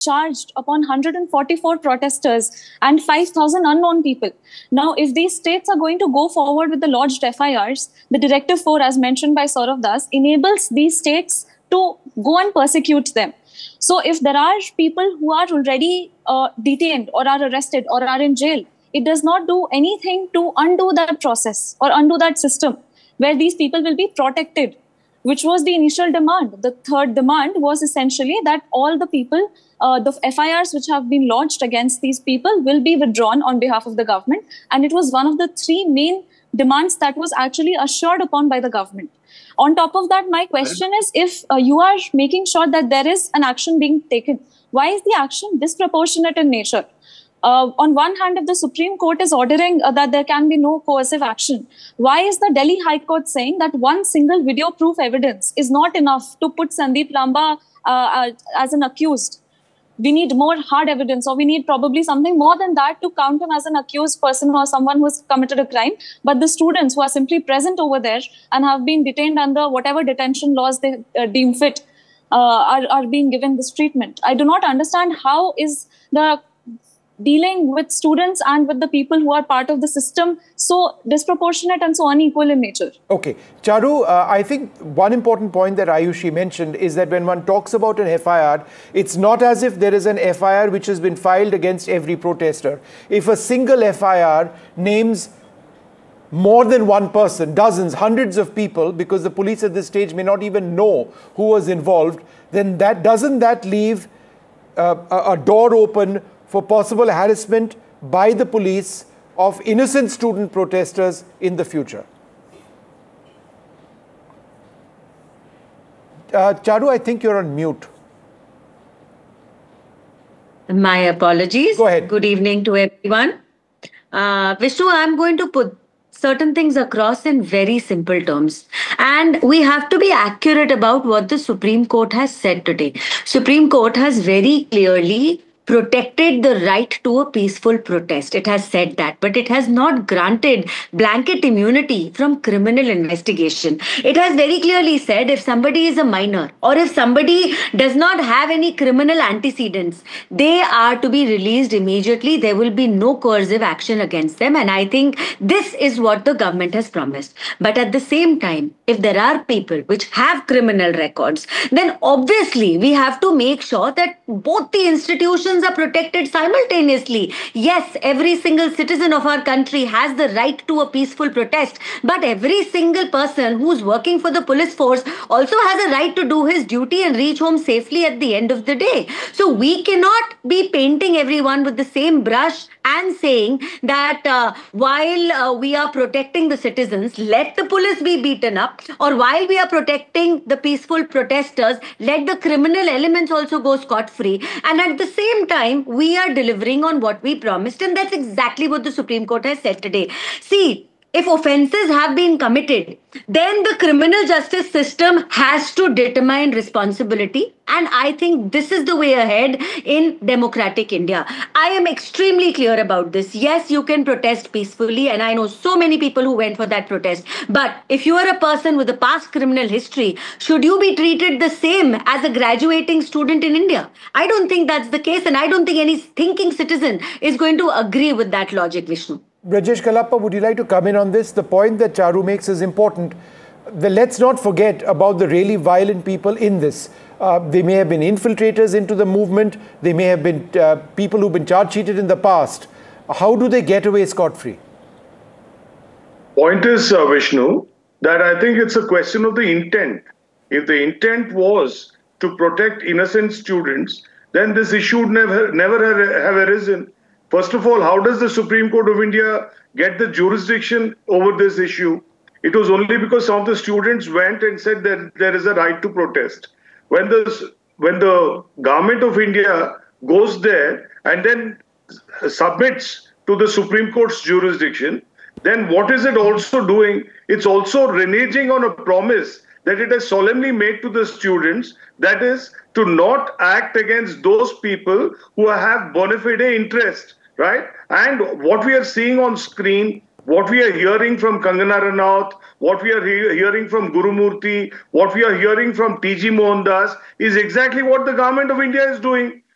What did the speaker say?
charged upon 144 protesters and 5,000 unknown people. Now, if these states are going to go forward with the lodged FIRs, the Directive 4, as mentioned by Saurav Das, enables these states to go and persecute them. So if there are people who are already detained or are arrested or are in jail, it does not do anything to undo that process or undo that system where these people will be protected, which was the initial demand. The third demand was essentially that all the people, the FIRs which have been lodged against these people will be withdrawn on behalf of the government. And it was one of the three main demands that was actually assured upon by the government. On top of that, my question is, if you are making sure that there is an action being taken, why is the action disproportionate in nature? On one hand, if the Supreme Court is ordering that there can be no coercive action, why is the Delhi High Court saying that one single video proof evidence is not enough to put Sandeep Lamba as an accused? We need more hard evidence, or we need probably something more than that to count him as an accused person or someone who has committed a crime. But the students who are simply present over there and have been detained under whatever detention laws they deem fit are being given this treatment. I do not understand how is the dealing with students and with the people who are part of the system so disproportionate and so unequal in nature. Okay. Charu, I think one important point that Ayushi mentioned is that when one talks about an FIR, it's not as if there is an FIR which has been filed against every protester. If a single FIR names more than one person, dozens, hundreds of people, because the police at this stage may not even know who was involved, then doesn't that leave a door open for possible harassment by the police of innocent student protesters in the future? Charu, I think you're on mute. My apologies. Go ahead. Good evening to everyone. Vishnu, I'm going to put certain things across in very simple terms. And we have to be accurate about what the Supreme Court has said today. Supreme Court has very clearly protected the right to a peaceful protest. It has said that, but it has not granted blanket immunity from criminal investigation. It has very clearly said if somebody is a minor or if somebody does not have any criminal antecedents, they are to be released immediately. There will be no coercive action against them. And I think this is what the government has promised. But at the same time, if there are people which have criminal records, then obviously we have to make sure that both the institutions are protected simultaneously. Yes, every single citizen of our country has the right to a peaceful protest, but every single person who's working for the police force also has a right to do his duty and reach home safely at the end of the day. So we cannot be painting everyone with the same brush and saying that while we are protecting the citizens, let the police be beaten up, or while we are protecting the peaceful protesters, let the criminal elements also go scot-free. And at the same time, we are delivering on what we promised, and that's exactly what the Supreme Court has said today. See, if offences have been committed, then the criminal justice system has to determine responsibility. And I think this is the way ahead in democratic India. I am extremely clear about this. Yes, you can protest peacefully, and I know so many people who went for that protest. But if you are a person with a past criminal history, should you be treated the same as a graduating student in India? I don't think that's the case, and I don't think any thinking citizen is going to agree with that logic, Vishnu. Brajesh Kalappa, would you like to come in on this? The point that Charu makes is important. Let's not forget about the really violent people in this. They may have been infiltrators into the movement. They may have been people who've been charge-sheeted in the past. How do they get away scot-free? Point is, Vishnu, that I think it's a question of the intent. If the intent was to protect innocent students, then this issue would never have arisen. First of all, how does the Supreme Court of India get the jurisdiction over this issue? It was only because some of the students went and said that there is a right to protest. When the government of India goes there and then submits to the Supreme Court's jurisdiction, then what is it also doing? It's also reneging on a promise that it has solemnly made to the students, that is, to not act against those people who have bona fide interest. Right? And what we are seeing on screen, what we are hearing from Kangana Ranaut, what we are hearing from Gurumurthy, what we are hearing from T.G. Mohandas is exactly what the government of India is doing.